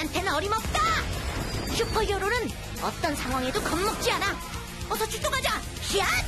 우리한테는 어림없다. 슈퍼히어로는 어떤 상황에도 겁먹지 않아. 어서 출동하자. 샷!